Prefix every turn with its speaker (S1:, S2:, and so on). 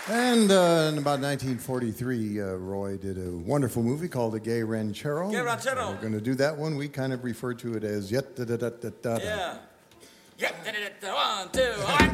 S1: And in about 1943, Roy did a wonderful movie called A Gay Ranchero.
S2: Gay Ranchero.
S1: We're going to do that one. We kind of refer to it as Yet Da Da Da Da Da.
S2: Yeah. Yep. 1, 2.